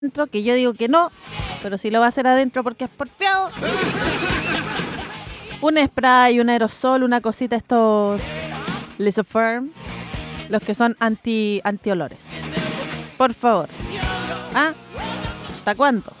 adentro, que yo digo que no, pero si lo va a hacer adentro porque es porfiado. Un spray, un aerosol, una cosita, estos Lisoform, los que son antiolores. Por favor. ¿Ah? ¿Hasta cuándo?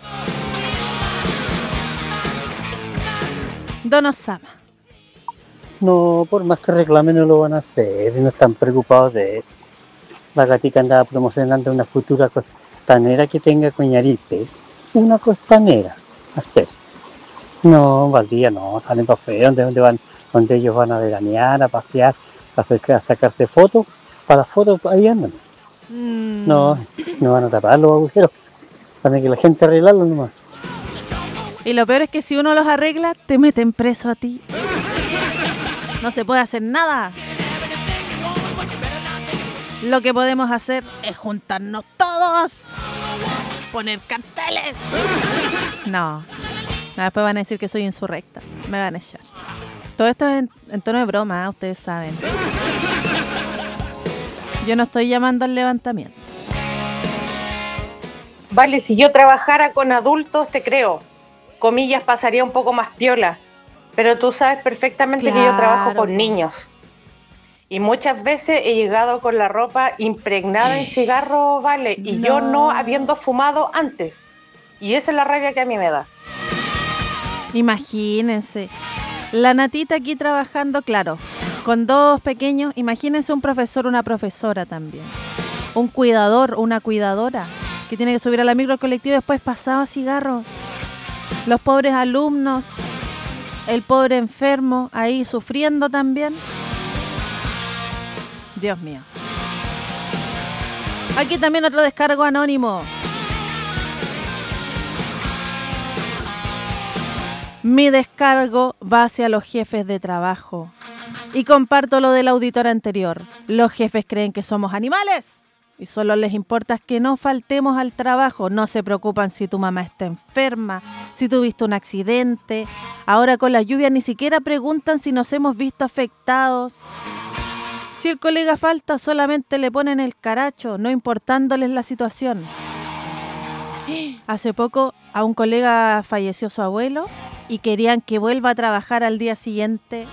Don Osama. No, por más que reclamen no lo van a hacer y no están preocupados de eso. La gatica andaba promocionando una futura costanera que tenga Coñaripe. Una costanera a hacer. No, Valdía no, salen para afuera, donde van, donde ellos van a veranear, a pasear, a sacarse fotos. Para las fotos ahí andan. No van a tapar los agujeros. Para que la gente arreglarlo nomás. Y lo peor es que si uno los arregla, te meten preso a ti. No se puede hacer nada. Lo que podemos hacer es juntarnos todos, poner carteles. No, después van a decir que soy insurrecta. Me van a echar. Todo esto es en tono de broma, ustedes saben. Yo no estoy llamando al levantamiento. Vale, si yo trabajara con adultos, te creo. Comillas, pasaría un poco más piola. Pero tú sabes perfectamente que yo trabajo con niños. Y muchas veces he llegado con la ropa impregnada en cigarro, Vale. Y yo no habiendo fumado antes. Y esa es la rabia que a mí me da. Imagínense. La Natita aquí trabajando, claro, con dos pequeños. Imagínense un profesor, una profesora también. Un cuidador, una cuidadora, que tiene que subir a la micro colectivo y después pasaba cigarro. Los pobres alumnos, el pobre enfermo ahí sufriendo también. Dios mío. Aquí también otro descargo anónimo. Mi descargo va hacia los jefes de trabajo. Y comparto lo del auditor anterior. Los jefes creen que somos animales. Y solo les importa que no faltemos al trabajo. No se preocupan si tu mamá está enferma, si tuviste un accidente. Ahora con la lluvia ni siquiera preguntan si nos hemos visto afectados. Si el colega falta, solamente le ponen el caracho, no importándoles la situación. Hace poco a un colega falleció su abuelo y querían que vuelva a trabajar al día siguiente.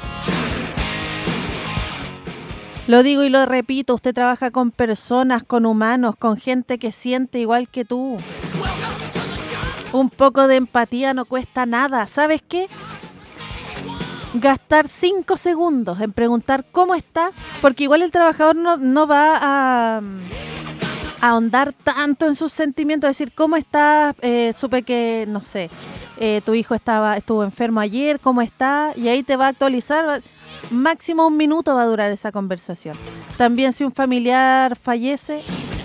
Lo digo y lo repito, usted trabaja con personas, con humanos, con gente que siente igual que tú. Un poco de empatía no cuesta nada. ¿Sabes qué? Gastar 5 segundos en preguntar cómo estás, porque igual el trabajador no va a ahondar tanto en sus sentimientos, decir cómo estás, supe que, no sé, tu hijo estuvo enfermo ayer, ¿cómo está? Y ahí te va a actualizar. Máximo 1 minuto va a durar esa conversación. También si un familiar fallece,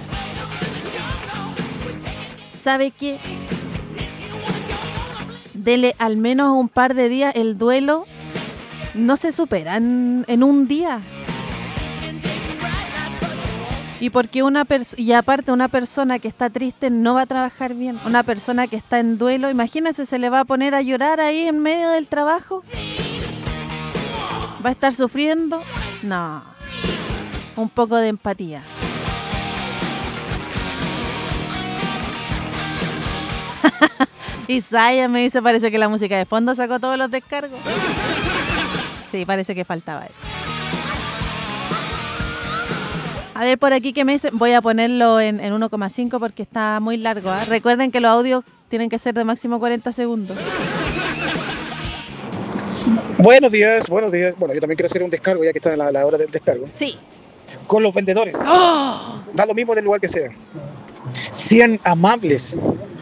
¿sabe qué? Dele al menos un par de días. El duelo no se supera en un día. Y porque y aparte una persona que está triste no va a trabajar bien. Una persona que está en duelo, imagínense, se le va a poner a llorar ahí en medio del trabajo. ¿Va a estar sufriendo? No. Un poco de empatía. Isaiah me dice, parece que la música de fondo sacó todos los descargos. Sí, parece que faltaba eso. A ver, por aquí que me dicen, voy a ponerlo en 1,5 porque está muy largo, ¿eh? Recuerden que los audios tienen que ser de máximo 40 segundos. Buenos días. Bueno, yo también quiero hacer un descargo ya que está en la hora del descargo. Sí. Con los vendedores. ¡Oh! Da lo mismo del lugar que sea. Sean amables.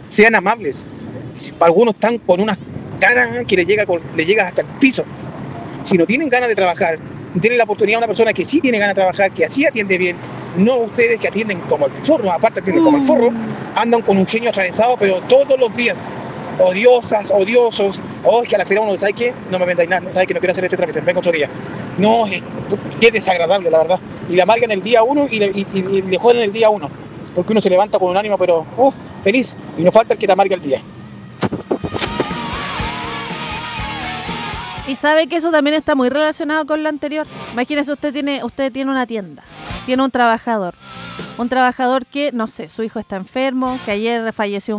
Si algunos están con unas ganas que le llega hasta el piso. Si no tienen ganas de trabajar, tienen la oportunidad a una persona que sí tiene ganas de trabajar, que así atiende bien, no ustedes que atienden como el forro, aparte atienden como el forro, andan con un genio atravesado, pero todos los días. Odiosos, es que a la final uno sabe que no me vendáis nada, sabe que no quiero hacer este trámite, venga otro día. No, qué desagradable, la verdad. Y la amargan el día 1 y le joden el día 1, porque uno se levanta con un ánimo, pero feliz, y no falta el que te amarga el día. Y sabe que eso también está muy relacionado con lo anterior. Imagínese, usted tiene una tienda, tiene un trabajador. Un trabajador que, no sé, su hijo está enfermo, que ayer falleció